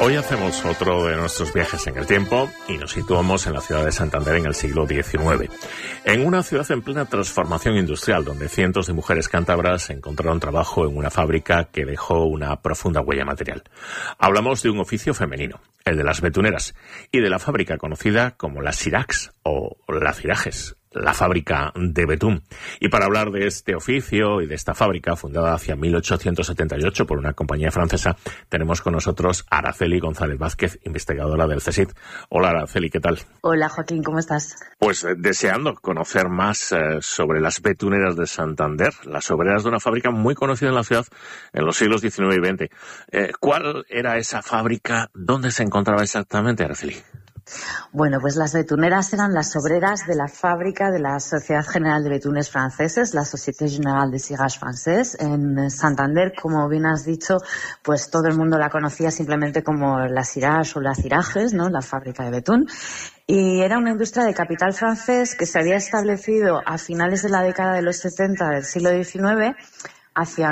Hoy hacemos otro de nuestros viajes en el tiempo y nos situamos en la ciudad de Santander en el siglo XIX. En una ciudad en plena transformación industrial, donde cientos de mujeres cántabras encontraron trabajo en una fábrica que dejó una profunda huella material. Hablamos de un oficio femenino, el de las betuneras, y de la fábrica conocida como la Sirax o la Cirages, la fábrica de betún. Y para hablar de este oficio y de esta fábrica, fundada hacia 1878 por una compañía francesa, tenemos con nosotros a Araceli González Vázquez, investigadora del CSIC. Hola, Araceli, ¿qué tal? Hola, Joaquín, ¿cómo estás? Pues deseando conocer más sobre las betuneras de Santander, las obreras de una fábrica muy conocida en la ciudad en los siglos XIX y XX. ¿Cuál era esa fábrica? ¿Dónde se encontraba exactamente, Araceli? Bueno, pues las betuneras eran las obreras de la fábrica de la Sociedad General de Betunes Franceses, la Société Générale de Cirage Français, en Santander. Como bien has dicho, pues todo el mundo la conocía simplemente como la Cirage o la Cirages, ¿no? La fábrica de betún. Y era una industria de capital francés que se había establecido a finales de la década de los 70 del siglo XIX, hacia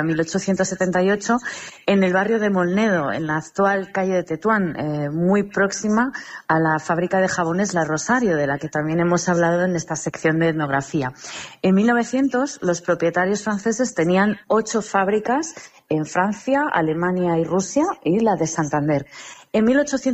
1878, en el barrio de Molnedo, en la actual calle de Tetuán, muy próxima a la fábrica de jabones La Rosario, de la que también hemos hablado en esta sección de etnografía. En 1900, los propietarios franceses tenían 8 fábricas en Francia, Alemania y Rusia, y la de Santander. En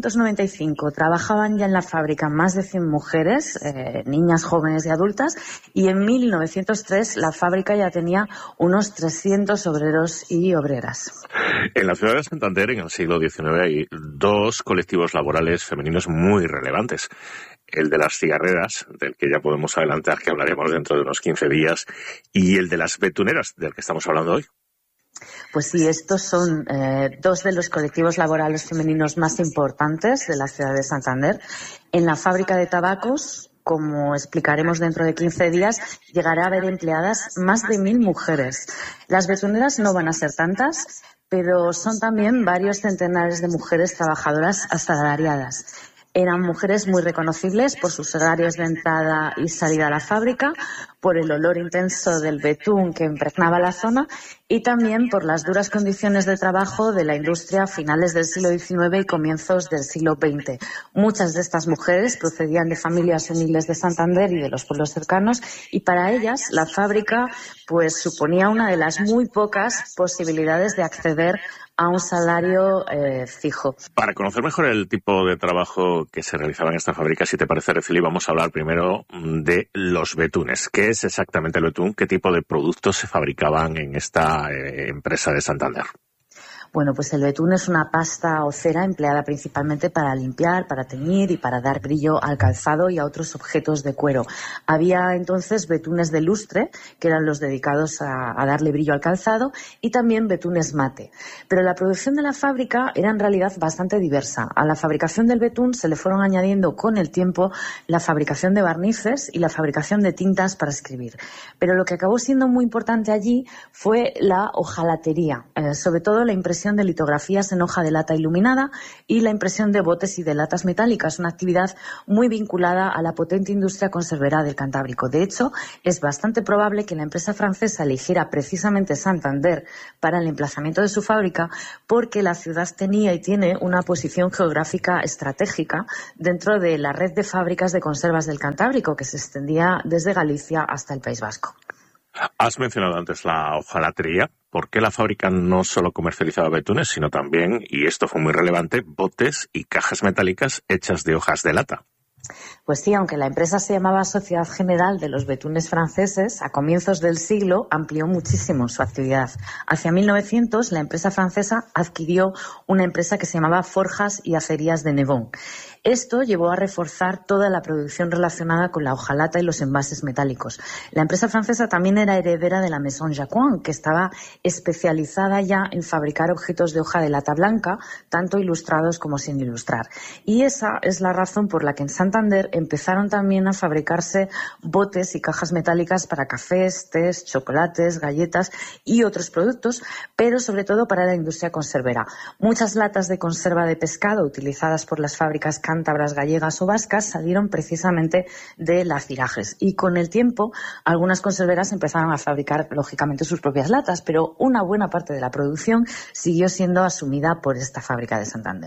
1895 trabajaban ya en la fábrica más de 100 mujeres, niñas, jóvenes y adultas, y en 1903 la fábrica ya tenía unos 300 obreros y obreras. En la ciudad de Santander, en el siglo XIX, hay 2 colectivos laborales femeninos muy relevantes. El de las cigarreras, del que ya podemos adelantar que hablaremos dentro de unos 15 días, y el de las betuneras, del que estamos hablando hoy. Pues sí, estos son 2 de los colectivos laborales femeninos más importantes de la ciudad de Santander. En la fábrica de tabacos, como explicaremos dentro de 15 días, llegará a haber empleadas más de 1.000 mujeres. Las betuneras no van a ser tantas, pero son también varios centenares de mujeres trabajadoras asalariadas. Eran mujeres muy reconocibles por sus horarios de entrada y salida a la fábrica, por el olor intenso del betún que impregnaba la zona y también por las duras condiciones de trabajo de la industria a finales del siglo XIX y comienzos del siglo XX. Muchas de estas mujeres procedían de familias humildes de Santander y de los pueblos cercanos, y para ellas la fábrica pues suponía una de las muy pocas posibilidades de acceder a un salario fijo. Para conocer mejor el tipo de trabajo que se realizaba en esta fábrica, si te parece, Araceli, vamos a hablar primero de los betunes. ¿Qué es exactamente el betún? ¿Qué tipo de productos se fabricaban en esta empresa de Santander? Bueno, pues el betún es una pasta o cera empleada principalmente para limpiar, para teñir y para dar brillo al calzado y a otros objetos de cuero. Había entonces betunes de lustre, que eran los dedicados a darle brillo al calzado, y también betunes mate. Pero la producción de la fábrica era en realidad bastante diversa. A la fabricación del betún se le fueron añadiendo con el tiempo la fabricación de barnices y la fabricación de tintas para escribir. Pero lo que acabó siendo muy importante allí fue la hojalatería, sobre todo la impresión de litografías en hoja de lata iluminada y la impresión de botes y de latas metálicas, una actividad muy vinculada a la potente industria conservera del Cantábrico. De hecho, es bastante probable que la empresa francesa eligiera precisamente Santander para el emplazamiento de su fábrica, porque la ciudad tenía y tiene una posición geográfica estratégica dentro de la red de fábricas de conservas del Cantábrico, que se extendía desde Galicia hasta el País Vasco. Has mencionado antes la hojalatería. ¿Por qué la fábrica no solo comercializaba betunes, sino también, y esto fue muy relevante, botes y cajas metálicas hechas de hojas de lata? Pues sí, aunque la empresa se llamaba Sociedad General de los Betunes Franceses, a comienzos del siglo amplió muchísimo su actividad. Hacia 1900, la empresa francesa adquirió una empresa que se llamaba Forjas y Acerías de Nevon. Esto llevó a reforzar toda la producción relacionada con la hojalata y los envases metálicos. La empresa francesa también era heredera de la Maison Jacquin, que estaba especializada ya en fabricar objetos de hoja de lata blanca, tanto ilustrados como sin ilustrar. Y esa es la razón por la que en Santander empezaron también a fabricarse botes y cajas metálicas para cafés, tés, chocolates, galletas y otros productos, pero sobre todo para la industria conservera. Muchas latas de conserva de pescado utilizadas por las fábricas cántabras, gallegas o vascas salieron precisamente de las Cirages, y con el tiempo algunas conserveras empezaron a fabricar lógicamente sus propias latas, pero una buena parte de la producción siguió siendo asumida por esta fábrica de Santander.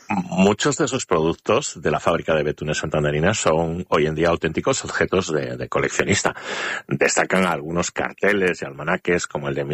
Muchos de esos productos de la fábrica de Betunes Santanderina son hoy en día auténticos objetos de coleccionista. Destacan algunos carteles y almanaques como el de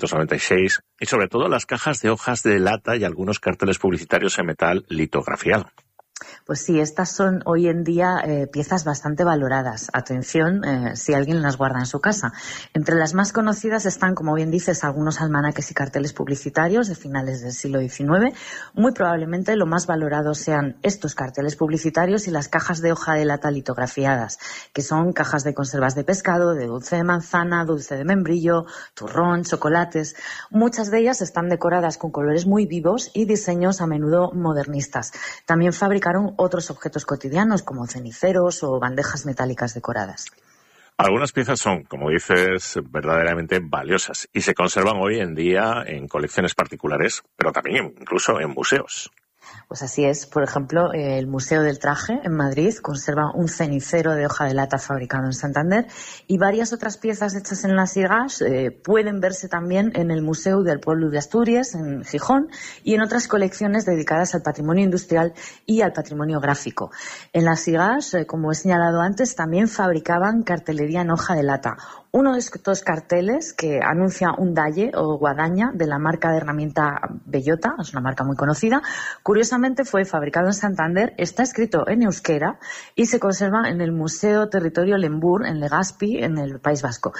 1896 y sobre todo las cajas de hojas de lata y algunos carteles publicitarios en metal litografiado. Pues sí, estas son hoy en día piezas bastante valoradas. Atención, si alguien las guarda en su casa. Entre las más conocidas están, como bien dices, algunos almanaques y carteles publicitarios de finales del siglo XIX. Muy probablemente lo más valorado sean estos carteles publicitarios y las cajas de hoja de lata litografiadas, que son cajas de conservas de pescado, de dulce de manzana, dulce de membrillo, turrón, chocolates. Muchas de ellas están decoradas con colores muy vivos y diseños a menudo modernistas. También fabricaron otros objetos cotidianos como ceniceros o bandejas metálicas decoradas. Algunas piezas son, como dices, verdaderamente valiosas y se conservan hoy en día en colecciones particulares, pero también incluso en museos. Pues así es. Por ejemplo, el Museo del Traje en Madrid conserva un cenicero de hoja de lata fabricado en Santander y varias otras piezas hechas en las Sigas pueden verse también en el Museo del Pueblo de Asturias, en Gijón, y en otras colecciones dedicadas al patrimonio industrial y al patrimonio gráfico. En las Sigas, como he señalado antes, también fabricaban cartelería en hoja de lata. Uno de estos carteles que anuncia un dalle o guadaña de la marca de herramienta Bellota, es una marca muy conocida, curiosamente fue fabricado en Santander, está escrito en euskera y se conserva en el Museo Territorio Lemburg, en Legazpi, en el País Vasco.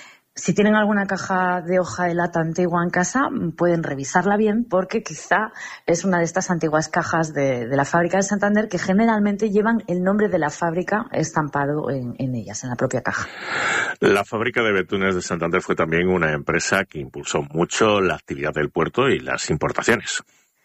Si tienen alguna caja de hoja de lata antigua en casa, pueden revisarla bien porque quizá es una de estas antiguas cajas de la fábrica de Santander que generalmente llevan el nombre de la fábrica estampado en ellas, en la propia caja. La fábrica de Betunes de Santander fue también una empresa que impulsó mucho la actividad del puerto y las importaciones.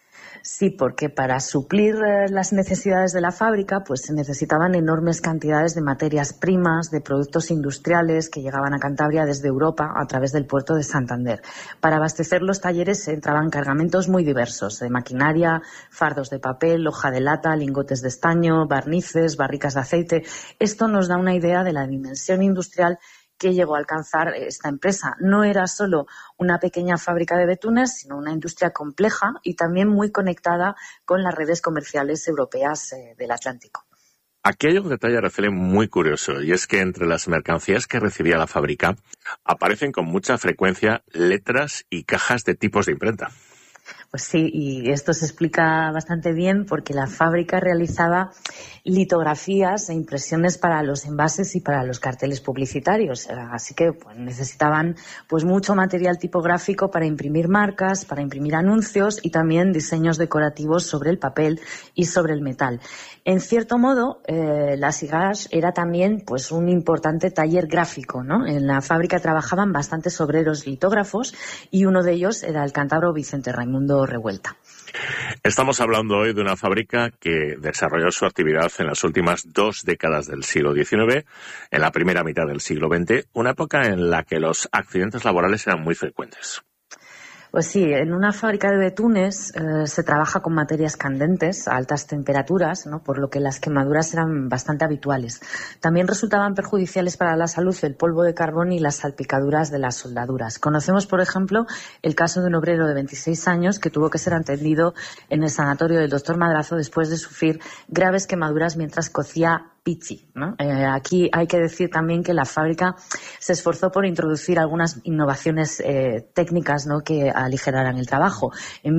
Sí, porque para suplir las necesidades de la fábrica, pues se necesitaban enormes cantidades de materias primas, de productos industriales que llegaban a Cantabria desde Europa a través del puerto de Santander. Para abastecer los talleres entraban cargamentos muy diversos, de maquinaria, fardos de papel, hoja de lata, lingotes de estaño, barnices, barricas de aceite. Esto nos da una idea de la dimensión industrial que llegó a alcanzar esta empresa. No era solo una pequeña fábrica de betunes, sino una industria compleja y también muy conectada con las redes comerciales europeas del Atlántico. Aquí hay un detalle, Araceli, muy curioso, y es que entre las mercancías que recibía la fábrica aparecen con mucha frecuencia letras y cajas de tipos de imprenta. Pues sí, y esto se explica bastante bien porque la fábrica realizaba litografías e impresiones para los envases y para los carteles publicitarios. Así que pues, necesitaban pues mucho material tipográfico para imprimir marcas, para imprimir anuncios y también diseños decorativos sobre el papel y sobre el metal. En cierto modo, la Sigas era también pues un importante taller gráfico, ¿no? En la fábrica trabajaban bastantes obreros litógrafos y uno de ellos era el cántabro Vicente Raimundo Revuelta. Estamos hablando hoy de una fábrica que desarrolló su actividad en las últimas 2 décadas del siglo XIX, en la primera mitad del siglo XX, una época en la que los accidentes laborales eran muy frecuentes. Pues sí, en una fábrica de betunes se trabaja con materias candentes a altas temperaturas, ¿no? Por lo que las quemaduras eran bastante habituales. También resultaban perjudiciales para la salud el polvo de carbón y las salpicaduras de las soldaduras. Conocemos, por ejemplo, el caso de un obrero de 26 años que tuvo que ser atendido en el sanatorio del Doctor Madrazo después de sufrir graves quemaduras mientras cocía pichi, ¿no? Aquí hay que decir también que la fábrica se esforzó por introducir algunas innovaciones técnicas, ¿no? Que aligeraran el trabajo. En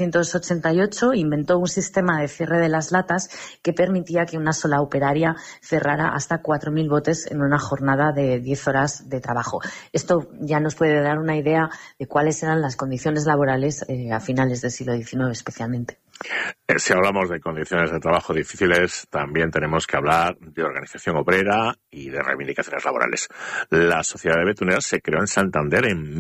1888 inventó un sistema de cierre de las latas que permitía que una sola operaria cerrara hasta 4.000 botes en una jornada de 10 horas de trabajo. Esto ya nos puede dar una idea de cuáles eran las condiciones laborales a finales del siglo XIX especialmente. Si hablamos de condiciones de trabajo difíciles, también tenemos que hablar de organización obrera y de reivindicaciones laborales. La Sociedad de Betuneras se creó en Santander en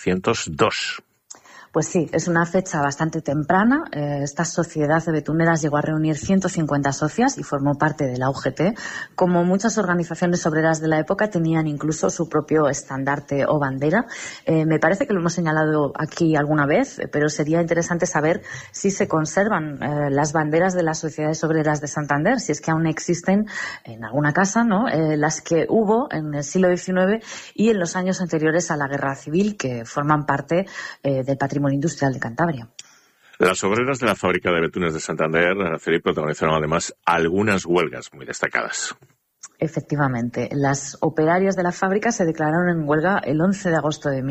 1902. Pues sí, es una fecha bastante temprana. Esta sociedad de betuneras llegó a reunir 150 socias y formó parte de la UGT. Como muchas organizaciones obreras de la época, tenían incluso su propio estandarte o bandera. Me parece que lo hemos señalado aquí alguna vez, pero sería interesante saber si se conservan las banderas de las sociedades obreras de Santander, si es que aún existen en alguna casa, ¿no? Las que hubo en el siglo XIX y en los años anteriores a la Guerra Civil, que forman parte del patrimonio industrial de Cantabria. Las obreras de la fábrica de betunes de Santander, Felipe, protagonizaron además algunas huelgas muy destacadas. Efectivamente, las operarias de la fábrica se declararon en huelga el 11 de agosto de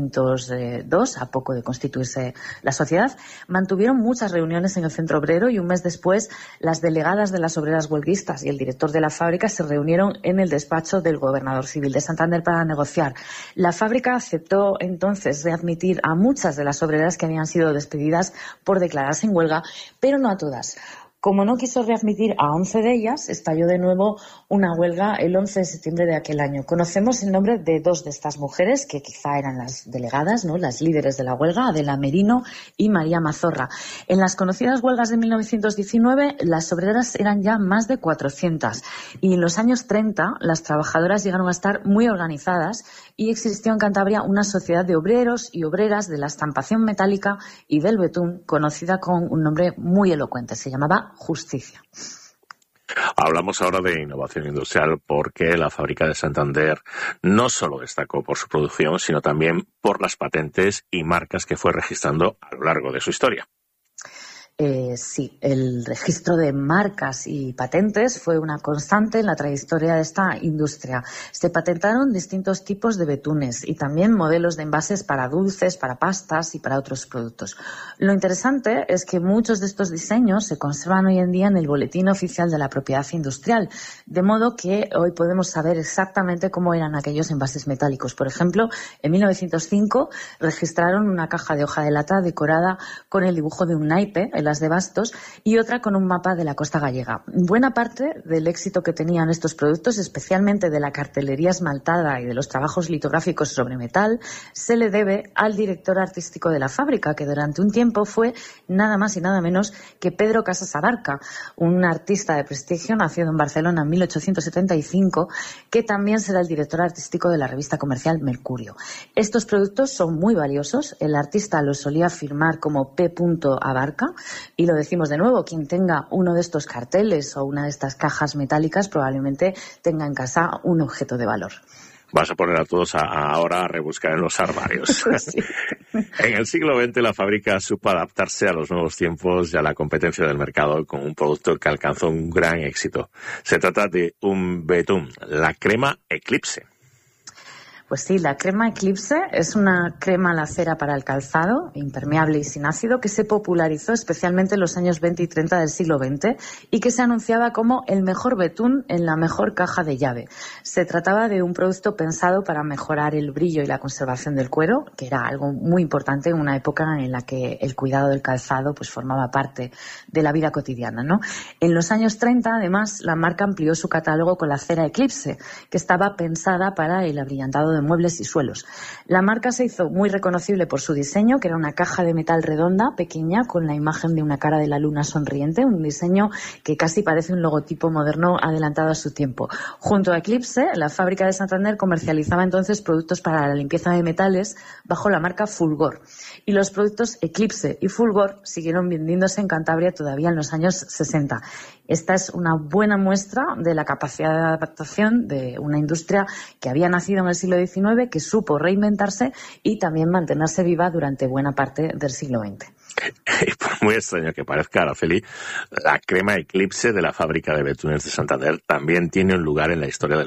1902, a poco de constituirse la sociedad. Mantuvieron muchas reuniones en el centro obrero y un mes después las delegadas de las obreras huelguistas y el director de la fábrica se reunieron en el despacho del gobernador civil de Santander para negociar. La fábrica aceptó entonces readmitir a muchas de las obreras que habían sido despedidas por declararse en huelga, pero no a todas. Como no quiso readmitir a 11 de ellas, estalló de nuevo una huelga el 11 de septiembre de aquel año. Conocemos el nombre de dos de estas mujeres, que quizá eran las delegadas, ¿no?, las líderes de la huelga, Adela Merino y María Mazorra. En las conocidas huelgas de 1919, las obreras eran ya más de 400. Y en los años 30, las trabajadoras llegaron a estar muy organizadas y existió en Cantabria una sociedad de obreros y obreras de la estampación metálica y del betún, conocida con un nombre muy elocuente. Se llamaba Justicia. Hablamos ahora de innovación industrial porque la fábrica de Santander no solo destacó por su producción, sino también por las patentes y marcas que fue registrando a lo largo de su historia. Sí, el registro de marcas y patentes fue una constante en la trayectoria de esta industria. Se patentaron distintos tipos de betunes y también modelos de envases para dulces, para pastas y para otros productos. Lo interesante es que muchos de estos diseños se conservan hoy en día en el Boletín Oficial de la Propiedad Industrial, de modo que hoy podemos saber exactamente cómo eran aquellos envases metálicos. Por ejemplo, en 1905 registraron una caja de hoja de lata decorada con el dibujo de un naipe, las de bastos, y otra con un mapa de la costa gallega. Buena parte del éxito que tenían estos productos, especialmente de la cartelería esmaltada y de los trabajos litográficos sobre metal, se le debe al director artístico de la fábrica, que durante un tiempo fue nada más y nada menos que Pedro Casas Abarca, un artista de prestigio nacido en Barcelona en 1875, que también será el director artístico de la revista comercial Mercurio. Estos productos son muy valiosos. El artista los solía firmar como P. Abarca. Y lo decimos de nuevo, quien tenga uno de estos carteles o una de estas cajas metálicas probablemente tenga en casa un objeto de valor. Vas a poner a todos ahora a rebuscar en los armarios. Sí. En el siglo XX la fábrica supo adaptarse a los nuevos tiempos y a la competencia del mercado con un producto que alcanzó un gran éxito. Se trata de un betún, la crema Eclipse. Pues sí, la crema Eclipse es una crema lacera para el calzado, impermeable y sin ácido, que se popularizó especialmente en los años 20 y 30 del siglo XX y que se anunciaba como el mejor betún en la mejor caja de llave. Se trataba de un producto pensado para mejorar el brillo y la conservación del cuero, que era algo muy importante en una época en la que el cuidado del calzado pues formaba parte de la vida cotidiana, ¿no? En los años 30, además, la marca amplió su catálogo con la cera Eclipse, que estaba pensada para el abrillantado de muebles y suelos. La marca se hizo muy reconocible por su diseño, que era una caja de metal redonda, pequeña, con la imagen de una cara de la luna sonriente, un diseño que casi parece un logotipo moderno adelantado a su tiempo. Junto a Eclipse, la fábrica de Santander comercializaba entonces productos para la limpieza de metales bajo la marca Fulgor. Y los productos Eclipse y Fulgor siguieron vendiéndose en Cantabria todavía en los años 60. Esta es una buena muestra de la capacidad de adaptación de una industria que había nacido en el siglo XIX, que supo reinventarse y también mantenerse viva durante buena parte del siglo XX. Y por muy extraño que parezca, Araceli, la crema Eclipse de la fábrica de betunes de Santander también tiene un lugar en la historia del